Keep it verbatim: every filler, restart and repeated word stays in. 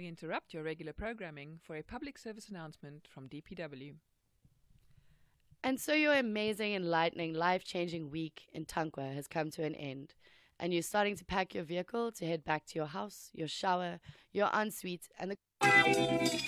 we interrupt your regular programming for a public service announcement from D P W. And so your amazing, enlightening, life-changing week in Tankwa has come to an end, and you're starting to pack your vehicle to head back to your house, your shower, your ensuite, and the